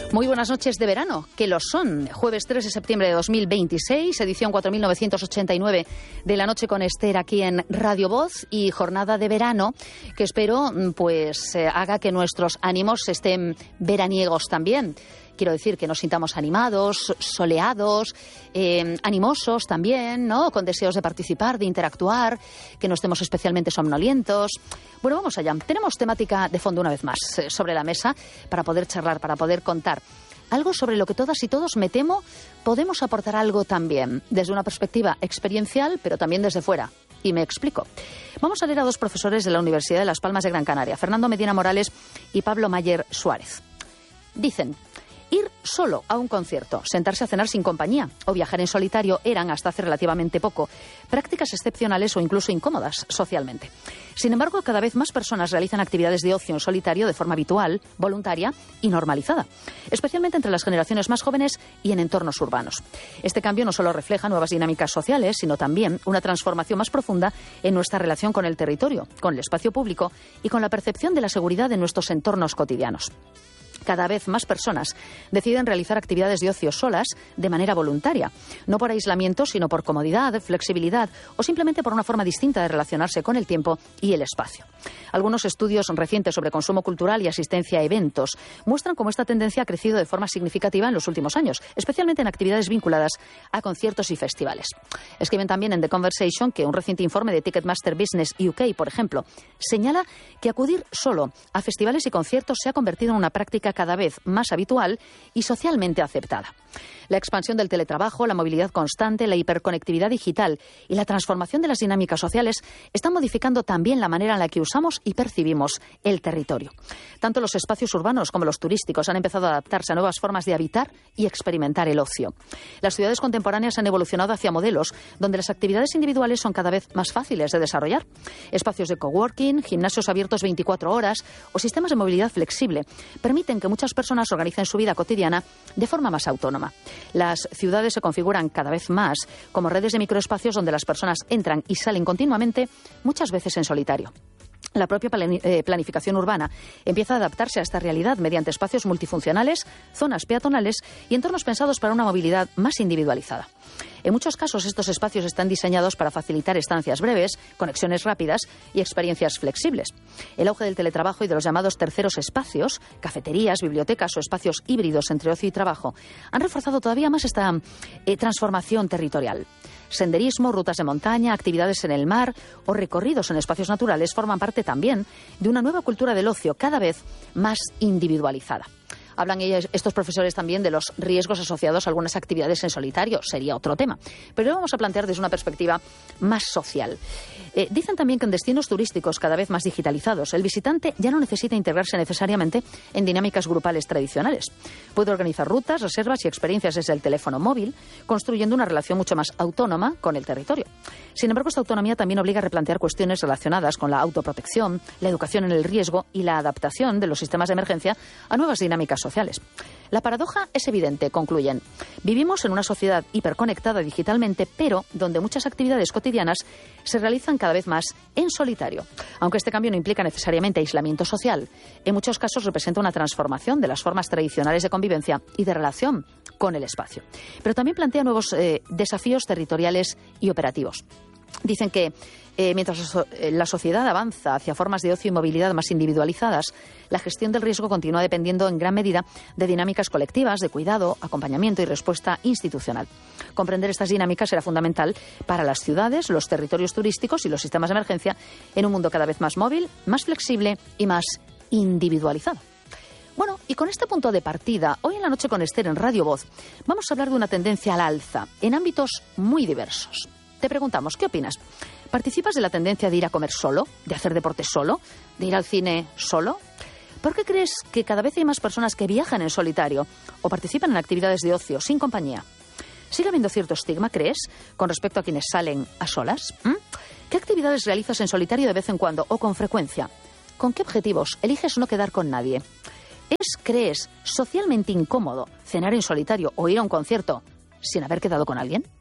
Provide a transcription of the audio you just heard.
Muy buenas noches de verano, que lo son. Jueves 3 de septiembre de 2026, edición 4989 de La Noche con Esther aquí en Radio Voz, y jornada de verano que espero pues haga que nuestros ánimos estén veraniegos también. Quiero decir que nos sintamos animados, soleados, animosos también, ¿no? Con deseos de participar, de interactuar, que no estemos especialmente somnolientos. Bueno, vamos allá. Tenemos temática de fondo una vez más sobre la mesa para poder charlar, para poder contar algo sobre lo que todas y todos, me temo, podemos aportar algo también, desde una perspectiva experiencial, pero también desde fuera. Y me explico. Vamos a leer a dos profesores de la Universidad de Las Palmas de Gran Canaria, Fernando Medina Morales y Pablo Mayer Suárez. Dicen: ir solo a un concierto, sentarse a cenar sin compañía o viajar en solitario eran, hasta hace relativamente poco, prácticas excepcionales o incluso incómodas socialmente. Sin embargo, cada vez más personas realizan actividades de ocio en solitario de forma habitual, voluntaria y normalizada, especialmente entre las generaciones más jóvenes y en entornos urbanos. Este cambio no solo refleja nuevas dinámicas sociales, sino también una transformación más profunda en nuestra relación con el territorio, con el espacio público y con la percepción de la seguridad en nuestros entornos cotidianos. Cada vez más personas deciden realizar actividades de ocio solas de manera voluntaria, no por aislamiento, sino por comodidad, flexibilidad o simplemente por una forma distinta de relacionarse con el tiempo y el espacio. Algunos estudios recientes sobre consumo cultural y asistencia a eventos muestran cómo esta tendencia ha crecido de forma significativa en los últimos años, especialmente en actividades vinculadas a conciertos y festivales. Escriben también en The Conversation que un reciente informe de Ticketmaster Business UK, por ejemplo, señala que acudir solo a festivales y conciertos se ha convertido en una práctica cada vez más habitual y socialmente aceptada. La expansión del teletrabajo, la movilidad constante, la hiperconectividad digital y la transformación de las dinámicas sociales están modificando también la manera en la que usamos y percibimos el territorio. Tanto los espacios urbanos como los turísticos han empezado a adaptarse a nuevas formas de habitar y experimentar el ocio. Las ciudades contemporáneas han evolucionado hacia modelos donde las actividades individuales son cada vez más fáciles de desarrollar. Espacios de coworking, gimnasios abiertos 24 horas o sistemas de movilidad flexible permiten que muchas personas organicen su vida cotidiana de forma más autónoma. Las ciudades se configuran cada vez más como redes de microespacios donde las personas entran y salen continuamente, muchas veces en solitario. La propia planificación urbana empieza a adaptarse a esta realidad mediante espacios multifuncionales, zonas peatonales y entornos pensados para una movilidad más individualizada. En muchos casos, estos espacios están diseñados para facilitar estancias breves, conexiones rápidas y experiencias flexibles. El auge del teletrabajo y de los llamados terceros espacios, cafeterías, bibliotecas o espacios híbridos entre ocio y trabajo, han reforzado todavía más esta transformación territorial. Senderismo, rutas de montaña, actividades en el mar o recorridos en espacios naturales forman parte también de una nueva cultura del ocio cada vez más individualizada. Hablan estos profesores también de los riesgos asociados a algunas actividades en solitario. Sería otro tema. Pero lo vamos a plantear desde una perspectiva más social. Dicen también que en destinos turísticos cada vez más digitalizados, el visitante ya no necesita integrarse necesariamente en dinámicas grupales tradicionales. Puede organizar rutas, reservas y experiencias desde el teléfono móvil, construyendo una relación mucho más autónoma con el territorio. Sin embargo, esta autonomía también obliga a replantear cuestiones relacionadas con la autoprotección, la educación en el riesgo y la adaptación de los sistemas de emergencia a nuevas dinámicas sociales. La paradoja es evidente, concluyen. Vivimos en una sociedad hiperconectada digitalmente, pero donde muchas actividades cotidianas se realizan cada vez más en solitario. Aunque este cambio no implica necesariamente aislamiento social, en muchos casos representa una transformación de las formas tradicionales de convivencia y de relación con el espacio. Pero también plantea nuevos desafíos territoriales y operativos. Dicen que mientras la sociedad avanza hacia formas de ocio y movilidad más individualizadas, la gestión del riesgo continúa dependiendo en gran medida de dinámicas colectivas, de cuidado, acompañamiento y respuesta institucional. Comprender estas dinámicas será fundamental para las ciudades, los territorios turísticos y los sistemas de emergencia en un mundo cada vez más móvil, más flexible y más individualizado. Bueno, y con este punto de partida, hoy en La Noche con Esther en Radio Voz, vamos a hablar de una tendencia al alza en ámbitos muy diversos. Te preguntamos, ¿qué opinas? ¿Participas de la tendencia de ir a comer solo, de hacer deporte solo, de ir al cine solo? ¿Por qué crees que cada vez hay más personas que viajan en solitario o participan en actividades de ocio sin compañía? ¿Sigue habiendo cierto estigma, crees, con respecto a quienes salen a solas? ¿Qué actividades realizas en solitario de vez en cuando o con frecuencia? ¿Con qué objetivos eliges no quedar con nadie? ¿Crees socialmente incómodo cenar en solitario o ir a un concierto sin haber quedado con alguien?